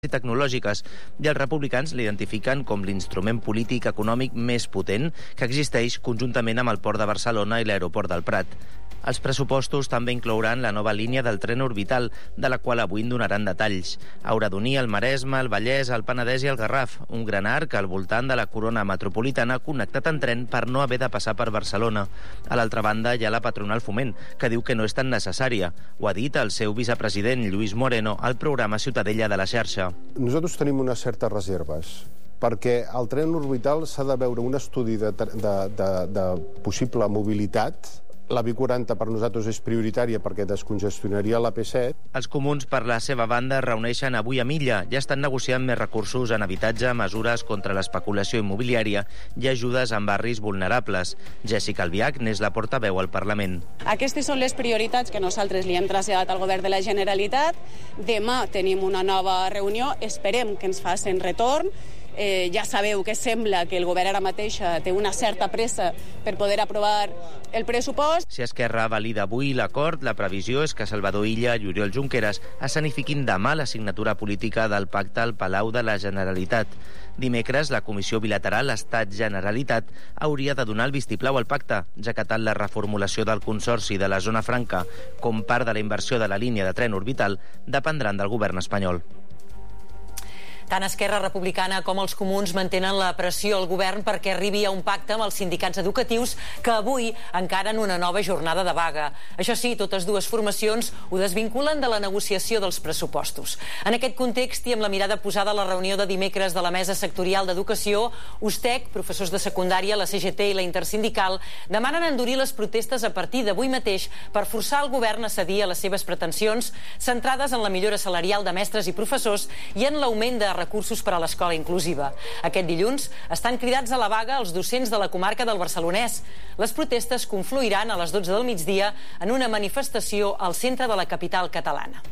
i tecnològiques, i els republicans l'identifiquen com l'instrument polític econòmic més potent que existeix conjuntament amb el Port de Barcelona i l'Aeroport del Prat. Els pressupostos també inclouran la nova línia del tren orbital, de la qual avui en donaran detalls. Haurà d'unir el Maresme, el Vallès, el Penedès i el Garraf, un gran arc al voltant de la corona metropolitana connectat en tren per no haver de passar per Barcelona. A l'altra banda hi ha la patronal Foment, que diu que no és tan necessària. Ho ha dit el seu vicepresident, Lluís Moreno, al programa Ciutadella de la xarxa. Nosaltres tenim unes certes reserves, perquè el tren orbital s'ha de veure un estudi de possible mobilitat. La B40 per nosaltres és prioritària perquè descongestionaria l'AP7. Els comuns, per la seva banda, es reuneixen avui a Milla i estan negociant més recursos en habitatge, mesures contra l'especulació immobiliària i ajudes en barris vulnerables. Jessica Albiach n'és la portaveu al Parlament. Aquestes són les prioritats que nosaltres li hem traslladat al govern de la Generalitat. Demà tenim una nova reunió, esperem que ens facin retorn. Ja sabeu que sembla que el govern ara mateixa té una certa pressa per poder aprovar el pressupost. Si Esquerra valida avui l'acord, la previsió és que Salvador Illa i Oriol Junqueras escenifiquin demà la signatura política del pacte al Palau de la Generalitat. Dimecres, la Comissió Bilateral Estat-Generalitat hauria de donar el vistiplau al pacte, ja que tant la reformulació del Consorci de la Zona Franca com part de la inversió de la línia de tren orbital dependran del govern espanyol. Tant Esquerra Republicana com els comuns mantenen la pressió al govern perquè arribi a un pacte amb els sindicats educatius que avui encaren una nova jornada de vaga. Això sí, totes dues formacions ho desvinculen de la negociació dels pressupostos. En aquest context i amb la mirada posada a la reunió de dimecres de la Mesa Sectorial d'Educació, USTEC, professors de secundària, la CGT i la Intersindical demanen endurir les protestes a partir d'avui mateix per forçar el govern a cedir a les seves pretensions centrades en la millora salarial de mestres i professors i en l'augment de recursos per a l'escola inclusiva. Aquest dilluns estan cridats a la vaga els docents de la comarca del Barcelonès. Les protestes confluiran a les 12 del migdia en una manifestació al centre de la capital catalana.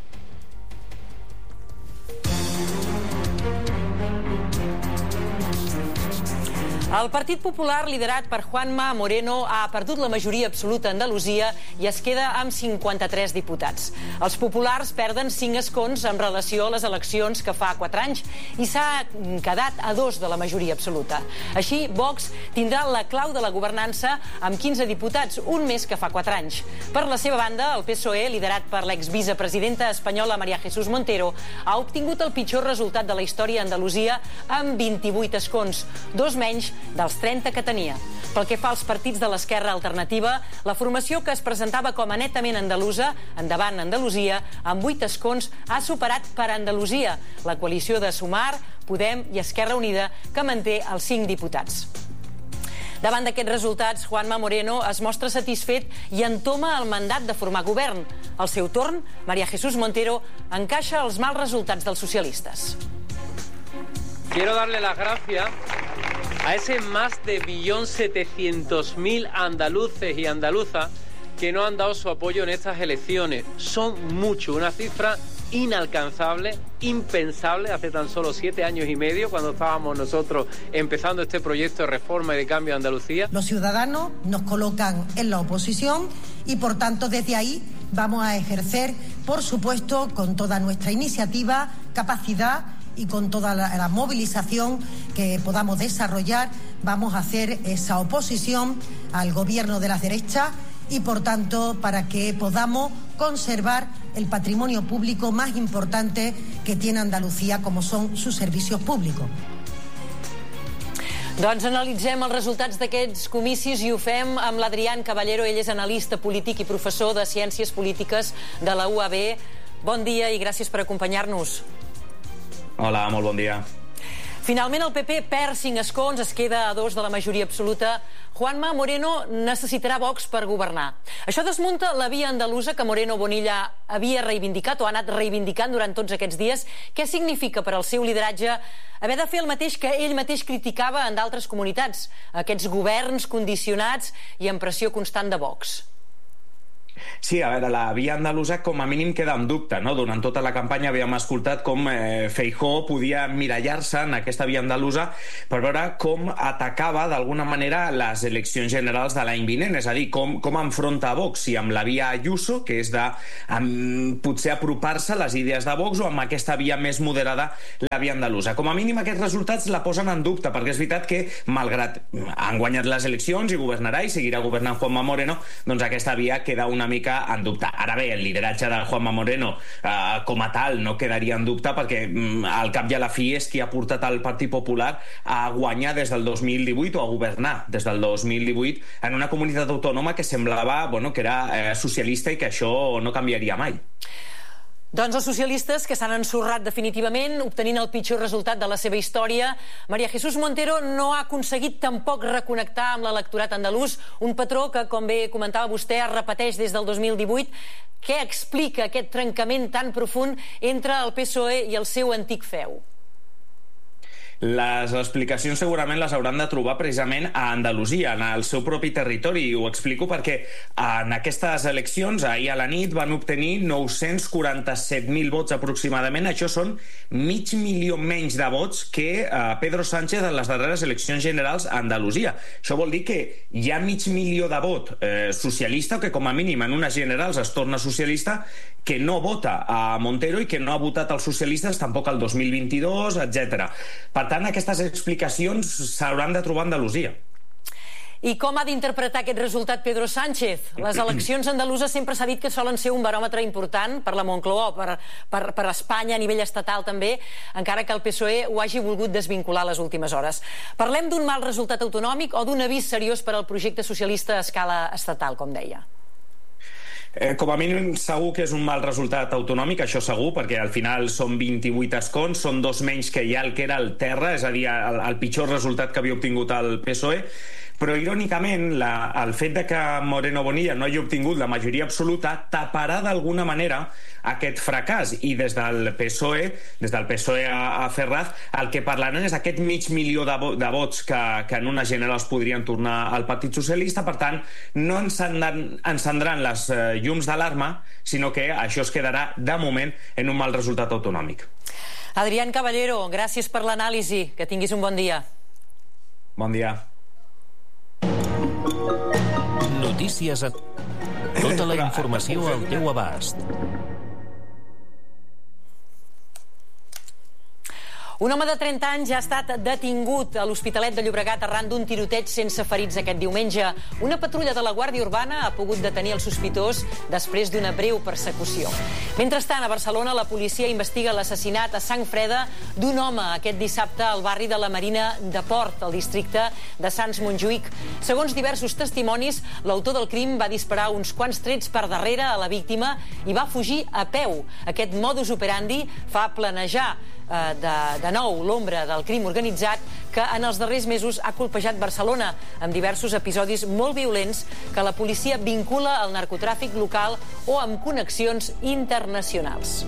El Partit Popular, liderat per Juanma Moreno, ha perdut la majoria absoluta a Andalusia i es queda amb 53 diputats. Els populars perden 5 escons en relació a les eleccions que fa 4 anys i s'ha quedat a 2 de la majoria absoluta. Així, Vox tindrà la clau de la governança amb 15 diputats, un més que fa 4 anys. Per la seva banda, el PSOE, liderat per l'exvicepresidenta espanyola María Jesús Montero, ha obtingut el pitjor resultat de la història a Andalusia amb 28 escons, 2 menys dels 30 que tenia. Pel que fa als partits de l'esquerra alternativa, la formació que es presentava com a netament andalusa, Endavant Andalusia, amb 8 escons, ha superat per Andalusia, la coalició de Sumar, Podem i Esquerra Unida, que manté els 5 diputats. Davant d'aquests resultats, Juanma Moreno es mostra satisfet i entoma el mandat de formar govern. Al seu torn, María Jesús Montero encaixa els mals resultats dels socialistes. Quiero darle las gracias a ese más de 1.700.000 andaluces y andaluzas que no han dado su apoyo en estas elecciones. Son muchos, una cifra inalcanzable, impensable, hace tan solo 7 años y medio, cuando estábamos nosotros empezando este proyecto de reforma y de cambio de Andalucía. Los ciudadanos nos colocan en la oposición y, por tanto, desde ahí vamos a ejercer, por supuesto, con toda nuestra iniciativa, capacidad y con toda la movilización que podamos desarrollar, vamos a hacer esa oposición al gobierno de las derechas y, por tanto, para que podamos conservar el patrimonio público más importante que tiene Andalucía, como son sus servicios públicos. Doncs analitzem els resultats d'aquests comicis i ho fem amb l'Adrián Caballero. Ell és analista polític i professor de Ciències Polítiques de la UAB. Bon dia i gràcies per acompanyar-nos. Hola, molt bon dia. Finalment el PP perd 5 escons, es queda a 2 de la majoria absoluta. Juanma Moreno necessitarà Vox per governar. Això desmunta la via andalusa que Moreno Bonilla havia reivindicat o ha anat reivindicant durant tots aquests dies. Què significa per al seu lideratge haver de fer el mateix que ell mateix criticava en d'altres comunitats? Aquests governs condicionats i amb pressió constant de Vox. Sí, a veure, la via andalusa com a mínim queda en dubte, no? Durant tota la campanya havíem escoltat com Feijóo podia mirallar-se en aquesta via andalusa per veure com atacava d'alguna manera les eleccions generals de l'any vinent, és a dir, com enfronta a Vox, si amb la via Ayuso, que és de potser apropar-se a les idees de Vox, o amb aquesta via més moderada, la via andalusa. Com a mínim aquests resultats la posen en dubte, perquè és veritat que, malgrat han guanyat les eleccions i governarà i seguirà governant Juanma Moreno, doncs aquesta via queda una mica en dubte. Ara bé, el lideratge de Juanma Moreno com a tal no quedaria en dubte perquè al cap i a la fi és qui ha portat el Partit Popular a guanyar des del 2018 o a governar des del 2018 en una comunitat autònoma que semblava que era socialista i que això no canviaria mai. Doncs els socialistes que s'han ensorrat definitivament, obtenint el pitjor resultat de la seva història. María Jesús Montero no ha aconseguit tampoc reconnectar amb l'electorat andalús, un patró que, com bé comentava vostè, es repeteix des del 2018. Què explica aquest trencament tan profund entre el PSOE i el seu antic feu? Les explicacions segurament les hauran de trobar precisament a Andalusia, en el seu propi territori, i ho explico perquè en aquestes eleccions, ahir a la nit, van obtenir 947.000 vots aproximadament. Això són 500.000 menys de vots que Pedro Sánchez en les darreres eleccions generals a Andalusia. Això vol dir que hi ha 500.000 de vot socialista, que com a mínim en unes generals es torna socialista, que no vota a Montero i que no ha votat els socialistes tampoc el 2022, etc. Per tant, aquestes explicacions s'hauran de trobar a Andalusia. I com ha d'interpretar aquest resultat Pedro Sánchez? Les eleccions andaluses sempre s'ha dit que solen ser un baròmetre important per la Moncloa, per Espanya a nivell estatal també, encara que el PSOE ho hagi volgut desvincular a les últimes hores. Parlem d'un mal resultat autonòmic o d'un avís seriós per al projecte socialista a escala estatal, com deia? Com a mínim segur que és un mal resultat autonòmic, això segur, perquè al final són 28 escons, són 2 menys que ja el que era el terra, és a dir, el pitjor resultat que havia obtingut el PSOE, però irònicament el fet de que Moreno Bonilla no hagi obtingut la majoria absoluta taparà d'alguna manera aquest fracàs, i des del PSOE a Ferraz el que parlaran és aquest 500.000 de vots que en unes generals podrien tornar al Partit Socialista. Per tant, no encendran les llums d'alarma, sinó que això es quedarà de moment en un mal resultat autonòmic. Adrián Caballero, gràcies per l'anàlisi, que tinguis un bon dia. Bon dia. Notícies a... Tota la informació al teu abast. Un home de 30 anys ha estat detingut a l'Hospitalet de Llobregat arran d'un tiroteig sense ferits aquest diumenge. Una patrulla de la Guàrdia Urbana ha pogut detenir el sospitós després d'una breu persecució. Mentrestant, a Barcelona, la policia investiga l'assassinat a sang freda d'un home aquest dissabte al barri de la Marina de Port, al districte de Sants-Montjuïc. Segons diversos testimonis, l'autor del crim va disparar uns quants trets per darrere a la víctima i va fugir a peu. Aquest modus operandi fa planejar de nou l'ombra del crim organitzat que en els darrers mesos ha colpejat Barcelona amb diversos episodis molt violents que la policia vincula al narcotràfic local o amb connexions internacionals.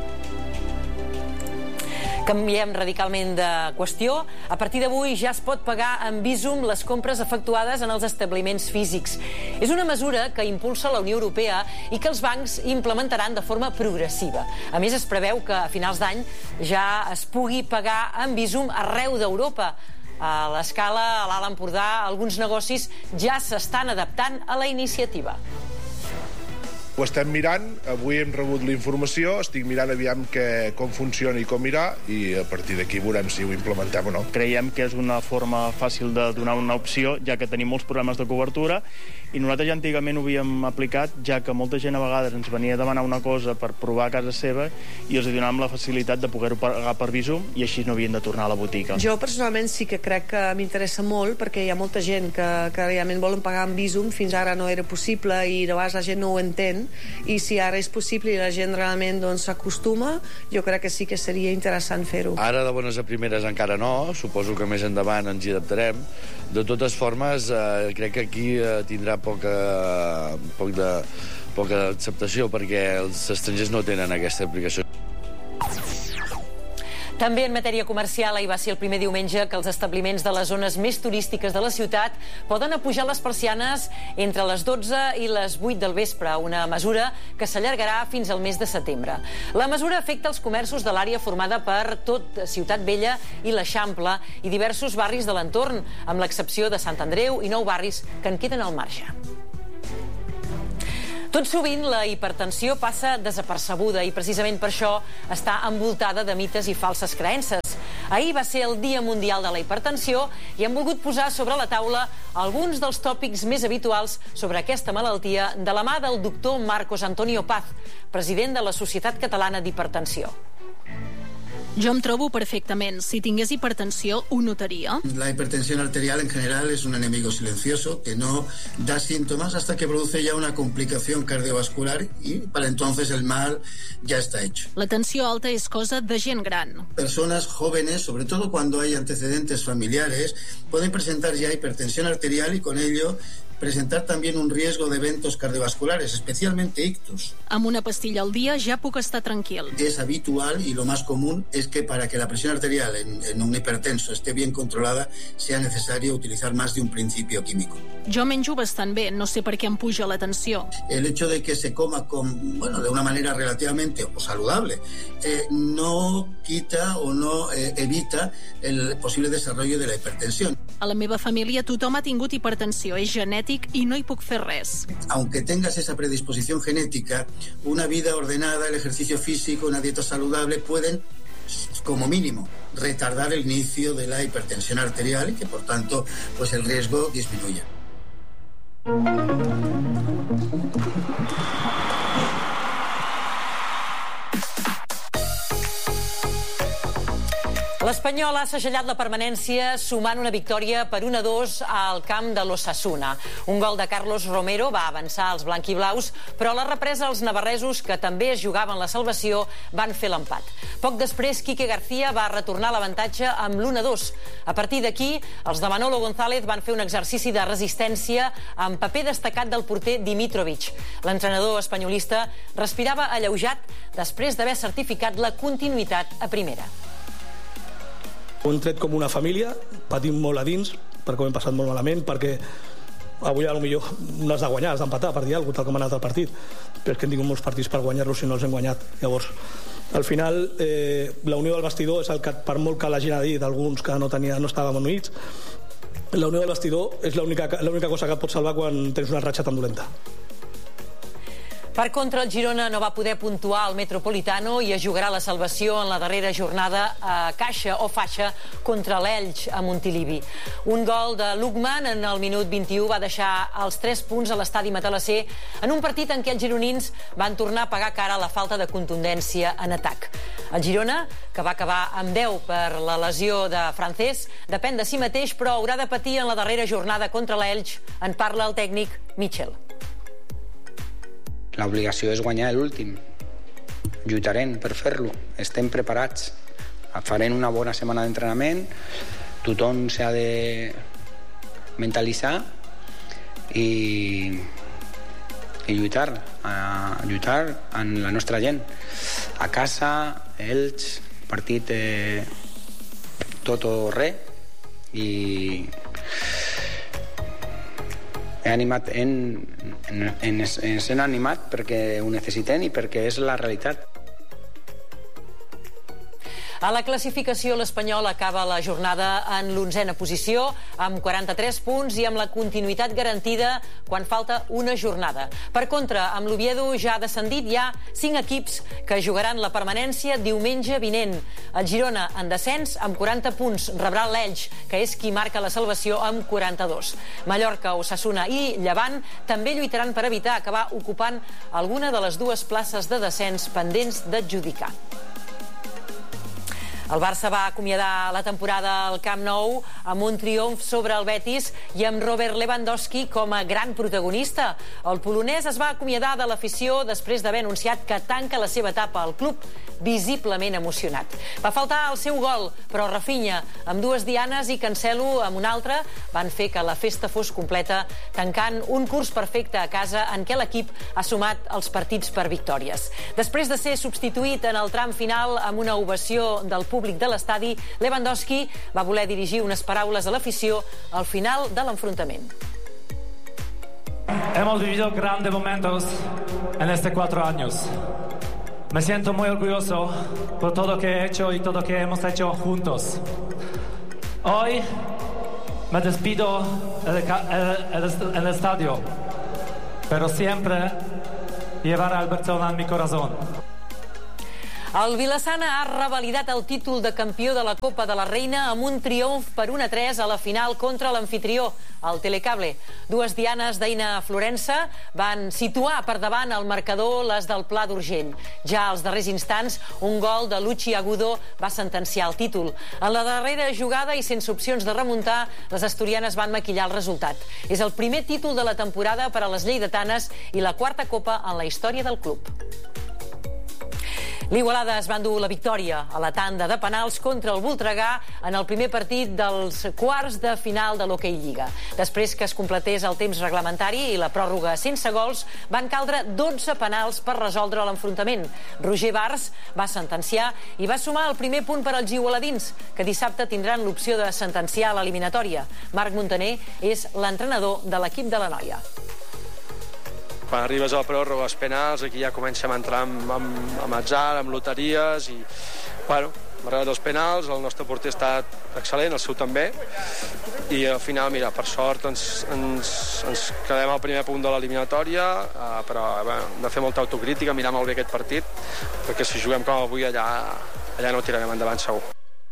Canviem radicalment de qüestió. A partir d'avui ja es pot pagar amb Bizum les compres efectuades en els establiments físics. És una mesura que impulsa la Unió Europea i que els bancs implementaran de forma progressiva. A més, es preveu que a finals d'any ja es pugui pagar amb Bizum arreu d'Europa. A l'escala, a l'Alt Empordà, alguns negocis ja s'estan adaptant a la iniciativa. Ho estem mirant, avui hem rebut la informació, estic mirant aviam com funciona i com irà, i a partir d'aquí veurem si ho implementem o no. Creiem que és una forma fàcil de donar una opció, ja que tenim molts problemes de cobertura, i nosaltres ja antigament ho havíem aplicat, ja que molta gent a vegades ens venia a demanar una cosa per provar a casa seva i els donàvem la facilitat de poder-ho pagar per Bizum i així no havien de tornar a la botiga. Jo personalment sí que crec que m'interessa molt, perquè hi ha molta gent que realment volen pagar amb Bizum, fins ara no era possible i de vegades la gent no ho entén, i si ara és possible i la gent realment s'acostuma, jo crec que sí que seria interessant fer-ho. Ara de bones a primeres encara no, suposo que més endavant ens hi adaptarem. De totes formes, crec que aquí tindrà poca acceptació perquè els estrangers no tenen aquesta aplicació. També en matèria comercial, ahir va ser el primer diumenge que els establiments de les zones més turístiques de la ciutat poden apujar les persianes entre les 12 i les 8 del vespre, una mesura que s'allargarà fins al mes de setembre. La mesura afecta els comerços de l'àrea formada per tot Ciutat Vella i l'Eixample i diversos barris de l'entorn, amb l'excepció de Sant Andreu i 9 barris que en queden al marge. Tot sovint la hipertensió passa desapercebuda i precisament per això està envoltada de mites i falses creences. Ahir va ser el Dia Mundial de la Hipertensió i hem volgut posar sobre la taula alguns dels tòpics més habituals sobre aquesta malaltia de la mà del doctor Marcos Antonio Paz, president de la Societat Catalana d'Hipertensió. Jo em trobo perfectament. Si tingués hipertensió, ho notaria. La hipertensión arterial en general es un enemigo silencioso que no da síntomas hasta que produce ya una complicación cardiovascular y para entonces el mal ya está hecho. La tensió alta és cosa de gent gran. Personas jóvenes, sobre todo cuando hay antecedentes familiares, pueden presentar ya hipertensión arterial y con ello presentar también un riesgo de eventos cardiovasculares, especialmente ictus. Amb una pastilla al dia ja puc estar tranquil. Es habitual y lo más común es que para que la presión arterial en un hipertenso esté bien controlada sea necesario utilizar más de un principio químico. Jo menjo bastant bé, no sé per què em puja la tensió. El hecho de que se coma de una manera relativamente saludable no quita o no evita el posible desarrollo de la hipertensión. A la meva família tothom ha tingut hipertensió, és genètic y no hi puc fer res. Aunque tengas esa predisposición genética, una vida ordenada, el ejercicio físico, una dieta saludable pueden, como mínimo, retardar el inicio de la hipertensión arterial y que, por tanto, pues el riesgo disminuya. L'Espanyol ha segellat la permanència sumant una victòria per 1-2 al camp de l'Osasuna. Un gol de Carlos Romero va avançar als blanquiblaus, però a la represa els navarresos, que també es jugaven la salvació, van fer l'empat. Poc després, Quique García va retornar l'avantatge amb l'1-2. A partir d'aquí, els de Manolo González van fer un exercici de resistència amb paper destacat del porter Dimitrovic. L'entrenador espanyolista respirava alleujat després d'haver certificat la continuïtat a primera. Ho hem tret com una família, patim molt a dins, perquè ho hem passat molt malament, perquè avui potser no has de guanyar, has d'empatar per dir alguna cosa, tal com ha anat el partit. Però és que hem tingut molts partits per guanyar-los si no els hem guanyat. Llavors, al final, la unió del vestidor és el que, per molt que l'hagin dit d'alguns que no estàvem units, la unió del vestidor és l'única cosa que et pot salvar quan tens una ratxa tan dolenta. Per contra, el Girona no va poder puntuar al Metropolitano i es jugarà la salvació en la darrera jornada a caixa o faixa contra l'Elx a Montilivi. Un gol de Lukman en el minut 21 va deixar els 3 punts a l'estadi matalasser en un partit en què els gironins van tornar a pagar cara a la falta de contundència en atac. El Girona, que va acabar amb 10 per la lesió de Francés, depèn de si mateix, però haurà de patir en la darrera jornada contra l'Elx. En parla el tècnic Michel. L'obligació és guanyar l'últim. Lluitarem per fer-lo. Estem preparats. Farem una bona setmana d'entrenament. Tothom s'ha de mentalitzar i lluitar. Lluitar amb la nostra gent. A casa, ells, partit tot o res. I ens hem animat perquè ho necessitem i perquè és la realitat. A la classificació, l'Espanyol acaba la jornada en l'11a posició, amb 43 punts i amb la continuïtat garantida quan falta una jornada. Per contra, amb l'Oviedo ja descendit, hi ha 5 equips que jugaran la permanència diumenge vinent. El Girona, en descens, amb 40 punts, rebrà l'Elx, que és qui marca la salvació amb 42. Mallorca, Osasuna i Llevant també lluitaran per evitar acabar ocupant alguna de les 2 places de descens pendents d'adjudicar. El Barça va acomiadar la temporada al Camp Nou amb un triomf sobre el Betis i amb Robert Lewandowski com a gran protagonista. El polonès es va acomiadar de l'afició després d'haver anunciat que tanca la seva etapa al club, visiblement emocionat. Va faltar el seu gol, però Rafinha, amb 2 dianes i Cancelo amb una altra, van fer que la festa fos completa, tancant un curs perfecte a casa en què l'equip ha sumat els partits per victòries. Després de ser substituït en el tram final amb una ovació del públic, públic de l'estadi, Lewandowski va voler dirigir unes paraules a l'afició al final de l'enfrontament. Hemos vivido grandes momentos en estos 4 años. Me siento muy orgulloso por todo lo que he hecho y todo lo que hemos hecho juntos. Hoy me despido en el estadio, pero siempre llevaré al Barcelona en mi corazón. El Vilassana ha revalidat el títol de campió de la Copa de la Reina amb un triomf per 1-3 a la final contra l'anfitrió, el Telecable. 2 dianes d'Eina Florença van situar per davant el marcador les del Pla d'Urgell. Ja als darrers instants, un gol de Luchi Agudo va sentenciar el títol. En la darrera jugada i sense opcions de remuntar, les asturianes van maquillar el resultat. És el primer títol de la temporada per a les lleidatanes i la 4a Copa en la història del club. L'Igualada es va endur la victòria a la tanda de penals contra el Voltregà en el primer partit dels quarts de final de l'Hockey Lliga. Després que es completés el temps reglamentari i la pròrroga sense gols, van caldre 12 penals per resoldre l'enfrontament. Roger Bars va sentenciar i va sumar el primer punt per als igualadins, que dissabte tindran l'opció de sentenciar l'eliminatòria. Marc Montaner és l'entrenador de l'equip de la noia. Quan arribes a la pròrroga, als penals, aquí ja comencem a entrar amb atzar, amb loteries i, bueno, hem arribat als penals, el nostre porter ha estat excel·lent, el seu també, i al final, mira, per sort ens quedem al primer punt de l'eliminatòria, però hem de fer molta autocrítica, mirar molt bé aquest partit, perquè si juguem com avui allà no tirarem endavant segur.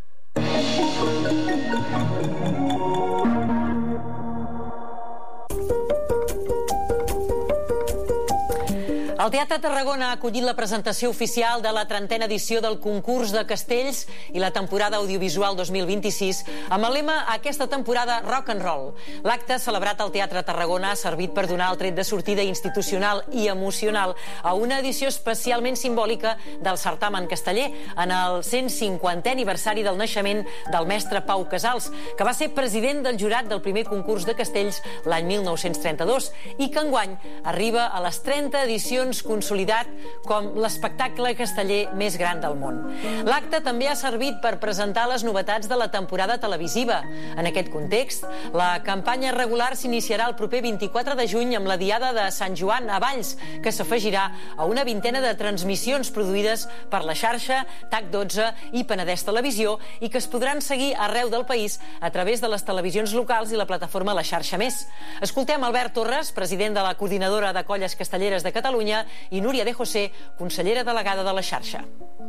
El Teatre Tarragona ha acollit la presentació oficial de la 30a edició del concurs de castells i la temporada audiovisual 2026 amb el lema aquesta temporada Rock and Roll. L'acte celebrat al Teatre Tarragona ha servit per donar el tret de sortida institucional i emocional a una edició especialment simbòlica del certamen casteller en el 150è aniversari del naixement del mestre Pau Casals, que va ser president del jurat del primer concurs de castells l'any 1932 i que enguany arriba a les 30 edicions consolidat com l'espectacle casteller més gran del món. L'acte també ha servit per presentar les novetats de la temporada televisiva. En aquest context, la campanya regular s'iniciarà el proper 24 de juny amb la Diada de Sant Joan a Valls, que s'afegirà a una vintena de transmissions produïdes per la xarxa, TAC12 i Penedès Televisió i que es podran seguir arreu del país a través de les televisions locals i la plataforma La Xarxa Més. Escoltem Albert Torres, president de la Coordinadora de Colles Castelleres de Catalunya, i Núria de José, consellera delegada de la xarxa.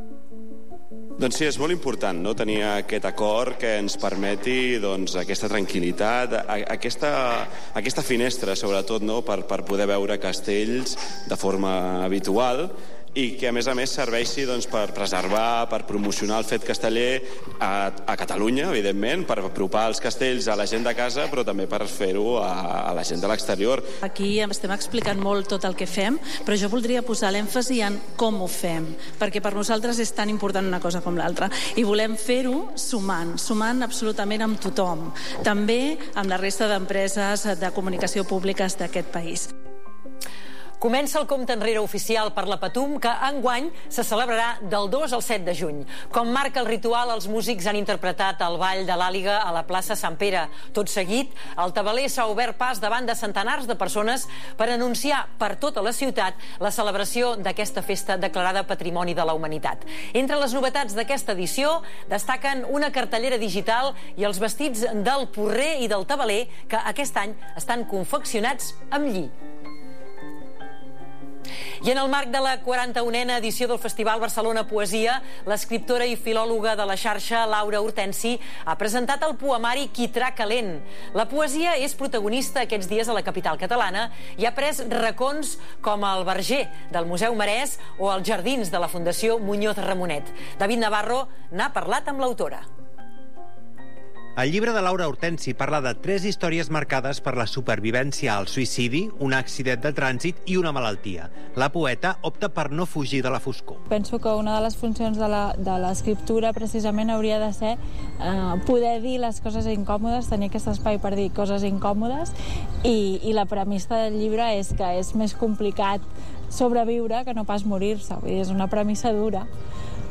Doncs sí, és molt important tenir aquest acord que ens permeti aquesta tranquil·litat, aquesta finestra, sobretot, per poder veure castells de forma habitual i que, a més, serveixi per preservar, per promocionar el fet casteller a Catalunya, evidentment, per apropar els castells a la gent de casa, però també per fer-ho a la gent de l'exterior. Aquí estem explicant molt tot el que fem, però jo voldria posar l'èmfasi en com ho fem, perquè per nosaltres és tan important una cosa com l'altra. I volem fer-ho sumant absolutament amb tothom, també amb la resta d'empreses de comunicació públiques d'aquest país. Comença el compte enrere oficial per la Patum, que enguany se celebrarà del 2 al 7 de juny. Com marca el ritual, els músics han interpretat el ball de l'Àliga a la plaça Sant Pere. Tot seguit, el tabaler s'ha obert pas davant de centenars de persones per anunciar per tota la ciutat la celebració d'aquesta festa declarada Patrimoni de la Humanitat. Entre les novetats d'aquesta edició destaquen una cartellera digital i els vestits del porrer i del tabaler, que aquest any estan confeccionats amb lli. I en el marc de la 41a edició del Festival Barcelona Poesia, l'escriptora i filòloga de la xarxa, Laura Hortensi, ha presentat el poemari Quitrà Calent. La poesia és protagonista aquests dies a la capital catalana i ha pres racons com el Verger del Museu Marès o els Jardins de la Fundació Muñoz Ramonet. David Navarro n'ha parlat amb l'autora. El llibre de Laura Hortensi parla de 3 històries marcades per la supervivència al suïcidi, un accident de trànsit i una malaltia. La poeta opta per no fugir de la foscor. Penso que una de les funcions de l'escriptura precisament hauria de ser poder dir les coses incòmodes, tenir aquest espai per dir coses incòmodes, i la premissa del llibre és que és més complicat sobreviure que no pas morir-se. És una premissa dura,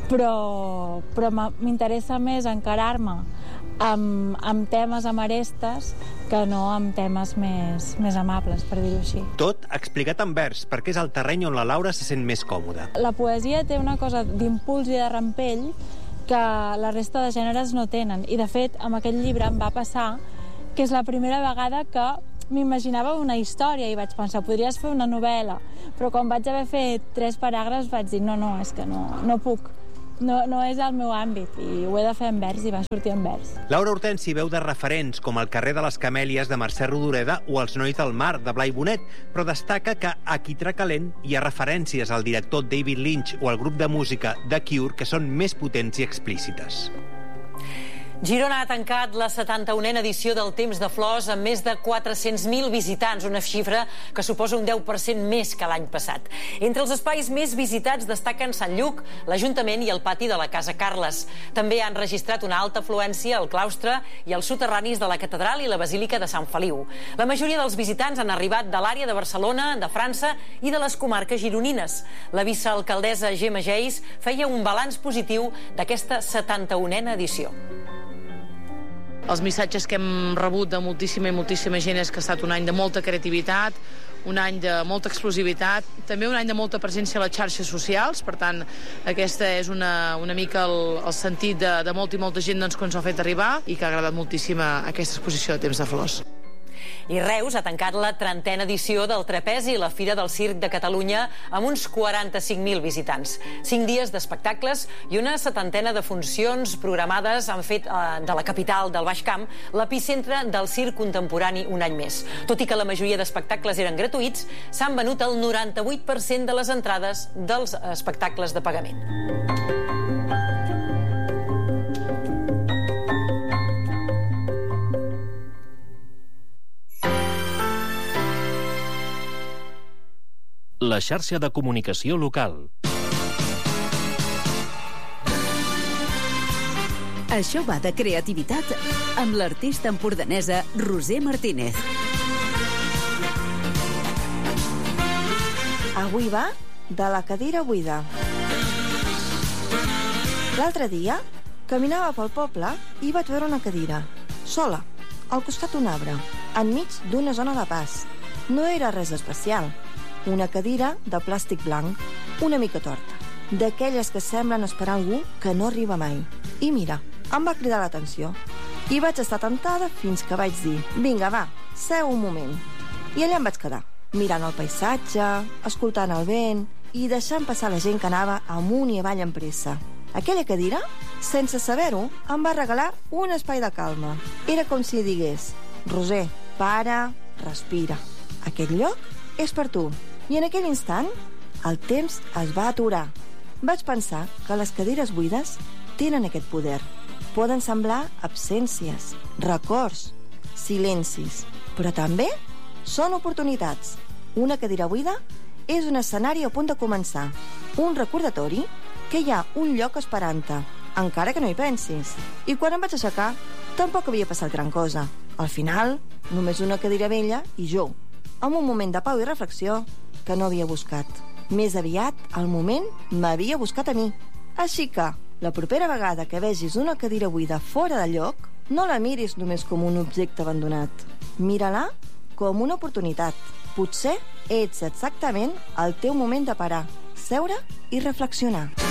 però m'interessa més encarar-me amb temes amarestes que no amb temes més amables, per dir-ho així. Tot explicat en vers, perquè és el terreny on la Laura se sent més còmoda. La poesia té una cosa d'impuls i de rampell que la resta de gèneres no tenen. I, de fet, amb aquest llibre em va passar que és la primera vegada que m'imaginava una història i vaig pensar, podries fer una novel·la, però quan vaig haver fet 3 paràgrafs vaig dir, no, és que no puc. No és el meu àmbit i ho he de fer en vers i va sortir en vers. Laura Hortensi veu de referents com El carrer de les Camèlies de Mercè Rodoreda o Els nois del mar de Blai Bonet, però destaca que a Quitrà Calent hi ha referències al director David Lynch o al grup de música The Cure que són més potents i explícites. Girona ha tancat la 71a edició del Temps de Flors amb més de 400.000 visitants, una xifra que suposa un 10% més que l'any passat. Entre els espais més visitats destaquen Sant Lluc, l'Ajuntament i el pati de la Casa Carles. També han registrat una alta afluència al claustre i als soterranis de la Catedral i la Basílica de Sant Feliu. La majoria dels visitants han arribat de l'àrea de Barcelona, de França i de les comarques gironines. La vicealcaldessa Gemma Geis feia un balanç positiu d'aquesta 71a edició. Els missatges que hem rebut de moltíssima gent és que ha estat un any de molta creativitat, un any de molta explosivitat, també un any de molta presència a les xarxes socials, per tant, aquesta és una mica el sentit de molta gent que ens ho ha fet arribar i que ha agradat moltíssim aquesta exposició de Temps de Flors. I Reus ha tancat la 30a edició del Trapezi, la Fira del Circ de Catalunya, amb uns 45.000 visitants. 5 dies d'espectacles i una 70a de funcions programades han fet de la capital del Baix Camp l'epicentre del circ contemporani un any més. Tot i que la majoria d'espectacles eren gratuïts, s'han venut el 98% de les entrades dels espectacles de pagament. La xarxa de comunicació local. Això va de creativitat amb l'artista empordanesa Roser Martínez. Avui va de la cadira buida. L'altre dia caminava pel poble i vaig veure una cadira, sola, al costat d'un arbre, enmig d'una zona de pas. No era res especial. Una cadira de plàstic blanc, una mica torta, d'aquelles que semblen esperar algú que no arriba mai. I mira, em va cridar l'atenció. I vaig estar tentada fins que vaig dir, vinga, va, seu un moment. I allà em vaig quedar, mirant el paisatge, escoltant el vent i deixant passar la gent que anava amunt i avall amb pressa. Aquella cadira, sense saber-ho, em va regalar un espai de calma. Era com si digués, Roser, para, respira. Aquest lloc és per tu. I en aquell instant, el temps es va aturar. Vaig pensar que les cadires buides tenen aquest poder. Poden semblar absències, records, silencis, però també són oportunitats. Una cadira buida és un escenari a punt de començar, un recordatori que hi ha un lloc esperant-te, encara que no hi pensis. I quan em vaig aixecar, tampoc havia passat gran cosa. Al final, només una cadira vella i jo, amb un moment de pau i reflexió que no havia buscat. Més aviat, el moment m'havia buscat a mi. Així que, la propera vegada que vegis una cadira buida fora de lloc, no la miris només com un objecte abandonat. Mira-la com una oportunitat. Potser ets exactament el teu moment de parar, seure i reflexionar.